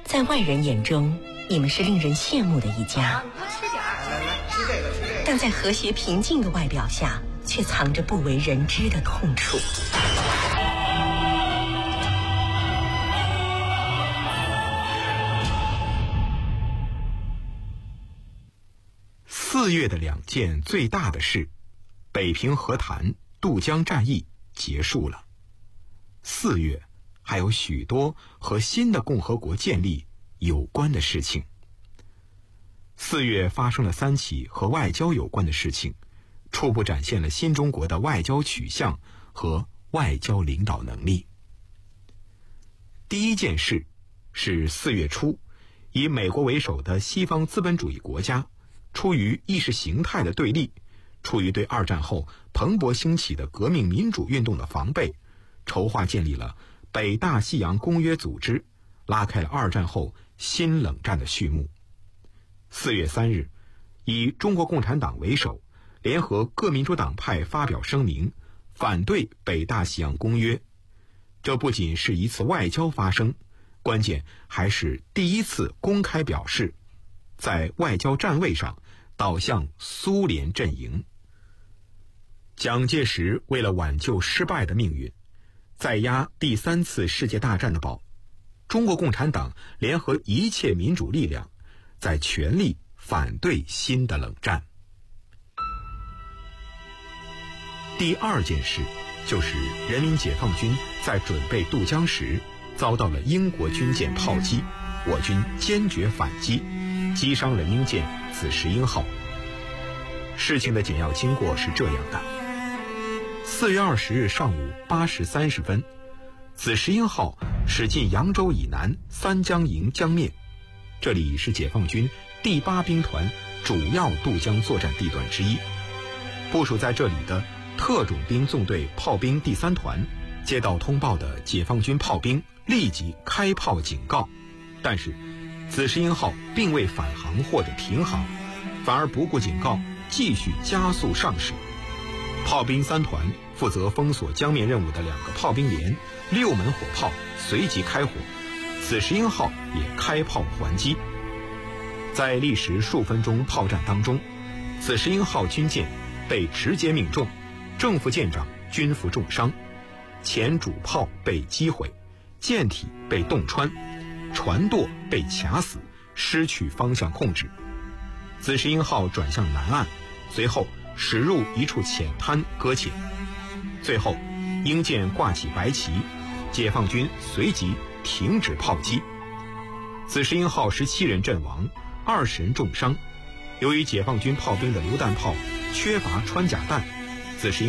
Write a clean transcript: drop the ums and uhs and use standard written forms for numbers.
在外人眼中，你们是令人羡慕的一家，但在和谐平静的外表下，却藏着不为人知的痛楚。 4月的2件最大的事，北平和谈、渡江战役结束了。4月还有许多和新的共和国建立有关的事情。4月发生了3起和外交有关的事情，初步展现了新中国的外交取向和外交领导能力。第一件事是4月初，以美国为首的西方资本主义国家出于意识形态的对立，出于对2战后蓬勃兴起的革命民主运动的防备，筹划建立了北大西洋公约组织，拉开了2战后新冷战的序幕。4月3日，以中国共产党为首，联合各民主党派发表声明，反对北大西洋公约。这不仅是一次外交发声，关键还是第一次公开表示在外交站位上倒向苏联阵营。蒋介石为了挽救失败的命运，在押第3次世界大战的宝，中国共产党联合一切民主力量，在全力反对新的冷战。第2件事就是人民解放军在准备渡江时遭到了英国军舰炮击，我军坚决反击，击伤了英舰紫石英号。事情的简要经过是这样的：4月20日上午8时30分，紫石英号驶进扬州以南三江营江面，这里是解放军第8兵团主要渡江作战地段之一。部署在这里的特种兵纵队炮兵第3团接到通报的解放军炮兵立即开炮警告，但是紫石英号并未返航或者停航，反而不顾警告，继续加速上驶。炮兵3团负责封锁江面任务的2个炮兵连6门火炮随即开火，紫石英号也开炮还击。在历时数分钟炮战当中，紫石英号军舰被直接命中，正副舰长均负重伤，前主炮被击毁，舰体被洞穿，船舵被卡死，失去方向控制。紫石英号转向南岸，随后驶入一处浅滩搁浅。最后英舰挂起白旗，解放军随即停止炮击。紫石英号17人阵亡，20人重伤。由于解放军炮兵的榴弹炮缺乏穿甲弹，紫石英